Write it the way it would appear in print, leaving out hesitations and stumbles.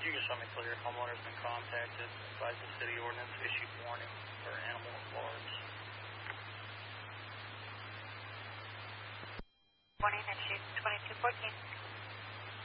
you can show me clear. Homeowner's been contacted. Advise the city ordinance issued warning for animal at large. Warning issued 2214.